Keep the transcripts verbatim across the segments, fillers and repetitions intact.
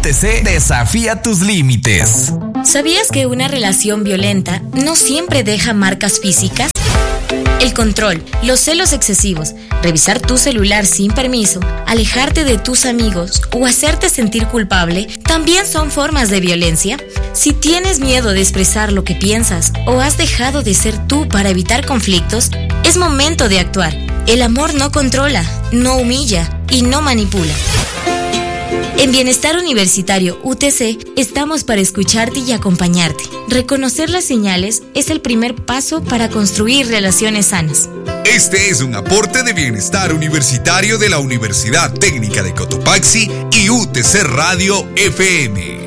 U T C desafía tus límites. ¿Sabías que una relación violenta no siempre deja marcas físicas? El control, los celos excesivos, revisar tu celular sin permiso, alejarte de tus amigos o hacerte sentir culpable también son formas de violencia. Si tienes miedo de expresar lo que piensas o has dejado de ser tú para evitar conflictos, es momento de actuar. El amor no controla, no humilla y no manipula. En Bienestar Universitario U T C estamos para escucharte y acompañarte. Reconocer las señales es el primer paso para construir relaciones sanas. Este es un aporte de Bienestar Universitario de la Universidad Técnica de Cotopaxi y U T C Radio F M.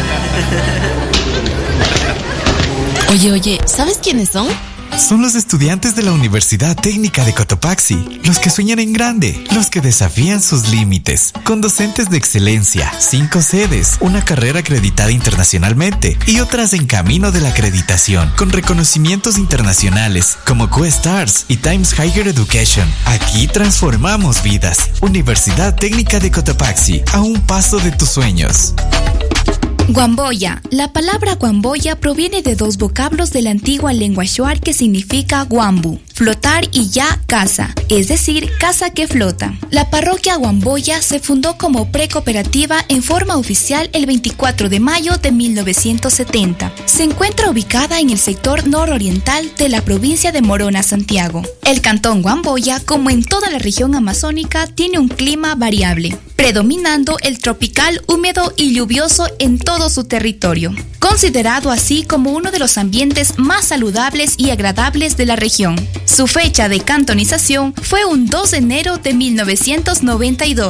Oye, oye, ¿sabes quiénes son? Son los estudiantes de la Universidad Técnica de Cotopaxi, los que sueñan en grande, los que desafían sus límites, con docentes de excelencia, cinco sedes, una carrera acreditada internacionalmente y otras en camino de la acreditación, con reconocimientos internacionales como Q-Stars y Times Higher Education. Aquí transformamos vidas. Universidad Técnica de Cotopaxi, a un paso de tus sueños. Guamboya. La palabra guamboya proviene de dos vocablos de la antigua lengua shuar que significa guambu, flotar, y ya, casa, es decir, casa que flota. La parroquia Guamboya se fundó como precooperativa en forma oficial el veinticuatro de mayo de mil novecientos setenta. Se encuentra ubicada en el sector nororiental de la provincia de Morona, Santiago. El cantón Guamboya, como en toda la región amazónica, tiene un clima variable, predominando el tropical húmedo y lluvioso en todo su territorio, considerado así como uno de los ambientes más saludables y agradables de la región. Su fecha de cantonización fue un dos de enero de mil novecientos noventa y dos.